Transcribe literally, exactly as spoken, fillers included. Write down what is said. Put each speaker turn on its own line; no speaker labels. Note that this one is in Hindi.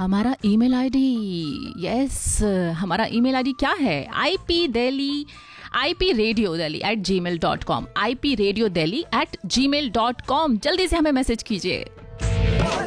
हमारा ईमेल आईडी, यस हमारा ईमेल आईडी क्या है? I P Delhi I P radio Delhi eight ji mail dot com I P radio Delhi eight ji mail dot com. जल्दी से हमें मैसेज कीजिए।